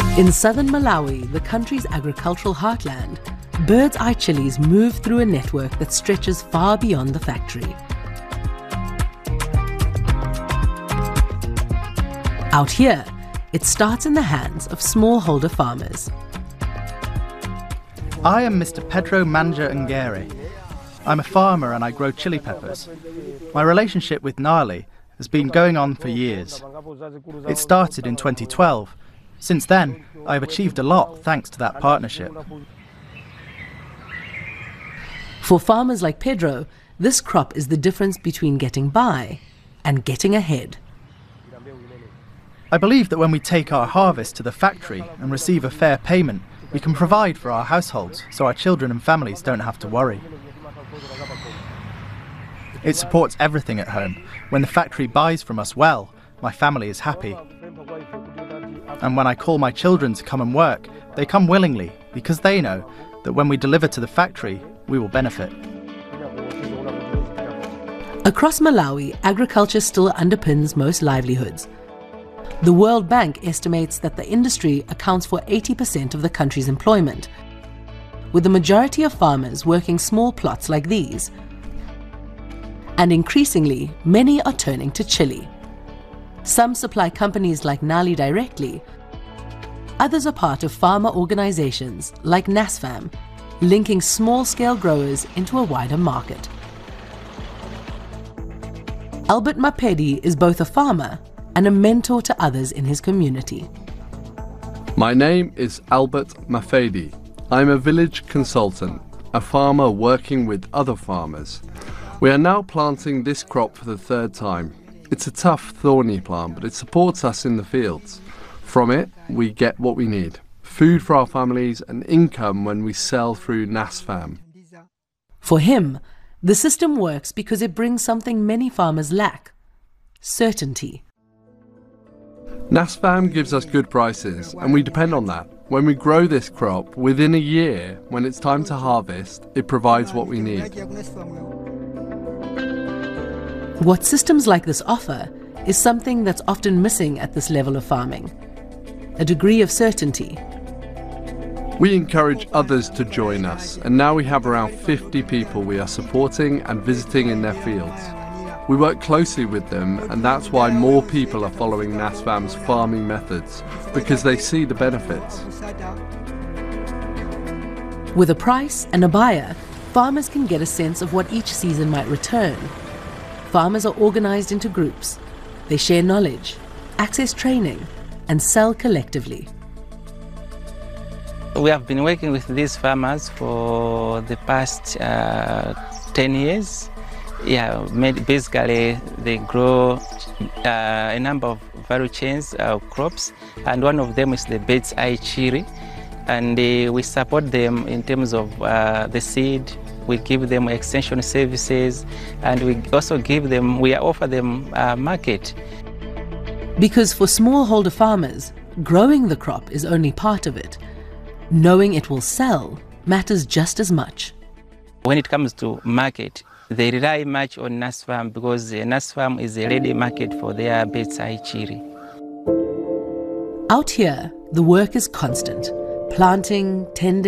In southern Malawi, the country's agricultural heartland, Bird's Eye chilies move through a network that stretches far beyond the factory. Out here, it starts in the hands of smallholder farmers. I am Mr. Pedro Manja Ngere. I'm a farmer and I grow chili peppers. My relationship with Nali has been going on for years. It started in 2012. Since then, I have achieved a lot thanks to that partnership. For farmers like Pedro, this crop is the difference between getting by and getting ahead. I believe that when we take our harvest to the factory and receive a fair payment, we can provide for our households so our children and families don't have to worry. It supports everything at home. When the factory buys from us well, my family is happy. And when I call my children to come and work, they come willingly because they know that when we deliver to the factory, we will benefit. Across Malawi, agriculture still underpins most livelihoods. The World Bank estimates that the industry accounts for 80% of the country's employment, with the majority of farmers working small plots like these. And increasingly, many are turning to chili. Some supply companies like Nali directly. Others are part of farmer organizations like NASFAM, linking small-scale growers into a wider market. Albert Mapedi is both a farmer and a mentor to others in his community. My name is Albert Mafedi. I'm a village consultant, a farmer working with other farmers. We are now planting this crop for the third time. It's a tough, thorny plant, but it supports us in the fields. From it, we get what we need: food for our families and income when we sell through NASFAM. For him, the system works because it brings something many farmers lack: certainty. NASFAM gives us good prices, and we depend on that. When we grow this crop, within a year, when it's time to harvest, it provides what we need. What systems like this offer is something that's often missing at this level of farming: a degree of certainty. We encourage others to join us, and now we have around 50 people we are supporting and visiting in their fields. We work closely with them, and that's why more people are following NASFAM's farming methods, because they see the benefits. With a price and a buyer, farmers can get a sense of what each season might return. Farmers are organized into groups. They share knowledge, access training, and sell collectively. We have been working with these farmers for the past 10 years. Basically, they grow a number of value chains of crops, and one of them is the Bird's Eye chili. And we support them in terms of the seed. We give them extension services, and we offer them a market. Because for smallholder farmers, growing the crop is only part of it. Knowing it will sell matters just as much. When it comes to market, they rely much on NASFAM because NASFAM is a ready market for their Bird's Eye chili. Out here, the work is constant: planting, tending,